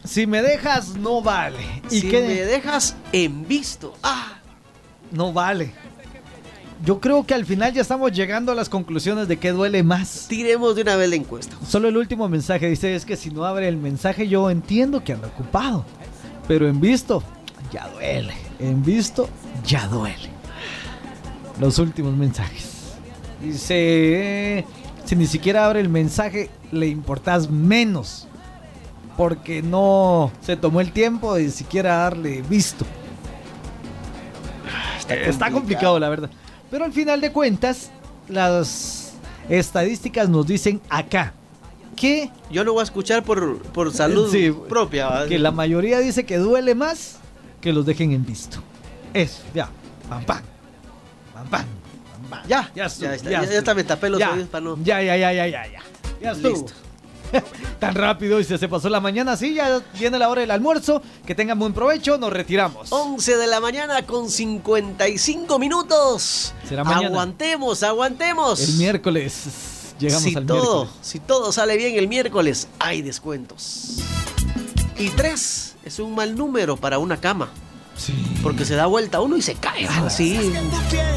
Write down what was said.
Si me dejas, no vale. ¿Y si qué? me dejas en visto. No vale. Yo creo que al final ya estamos llegando a las conclusiones de qué duele más. Tiremos de una vez la encuesta. Solo el último mensaje dice, es que si no abre el mensaje yo entiendo que anda ocupado, pero en visto ya duele. En visto ya duele. Los últimos mensajes. Dice, si ni siquiera abre el mensaje le importas menos, porque no se tomó el tiempo de siquiera darle visto. Está complicado, la verdad. Pero al final de cuentas, las estadísticas nos dicen acá que... Yo lo voy a escuchar por salud propia. ¿Vale? Que la mayoría dice que duele más que los dejen en visto. Eso, ya. Pam, pam. Pam, pam. Pam, pam. Ya está, me tapé los oídos para no... Ya estuvo. Listo. Tan rápido y se pasó la mañana. Sí, ya viene la hora del almuerzo. Que tengan buen provecho, nos retiramos. 11 de la mañana con 55 minutos. Será mañana. Aguantemos. El miércoles llegamos al miércoles. Si todo sale bien el miércoles, hay descuentos. Y 3 es un mal número para una cama. Sí. Porque se da vuelta uno y se cae. Así.